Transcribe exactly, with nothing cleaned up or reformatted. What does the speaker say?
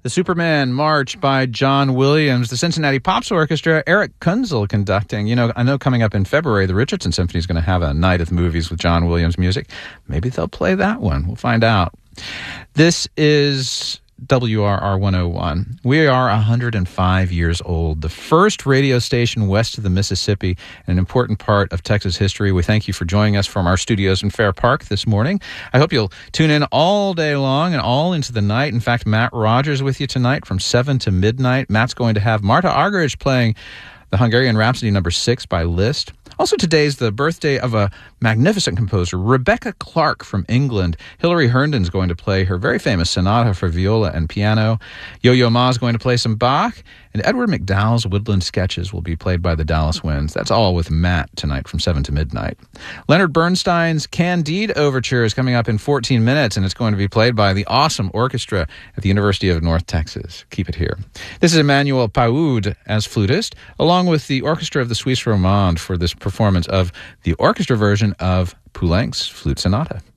The Superman March by John Williams, the Cincinnati Pops Orchestra, Eric Kunzel conducting. You know, I know coming up in February, the Richardson Symphony is going to have a night of the movies with John Williams music. Maybe they'll play that one. We'll find out. This is W R R one oh one. We are one hundred five years old, the first radio station west of the Mississippi, an important part of Texas history. We thank you for joining us from our studios in Fair Park this morning. I hope you'll tune in all day long and all into the night. In fact, Matt Rogers with you tonight from seven to midnight. Matt's going to have Marta Argerich playing the Hungarian Rhapsody number six by Liszt. Also, today's the birthday of a magnificent composer, Rebecca Clark from England. Hilary Herndon's going to play her very famous sonata for viola and piano. Yo-Yo Ma's going to play some Bach. And Edward McDowell's Woodland Sketches will be played by the Dallas Winds. That's all with Matt tonight from seven to midnight. Leonard Bernstein's Candide Overture is coming up in fourteen minutes, and it's going to be played by the awesome orchestra at the University of North Texas. Keep it here. This is Emmanuel Paoud as flutist, along with the orchestra of the Suisse Romande for this performance of the orchestra version of Poulenc's Flute Sonata.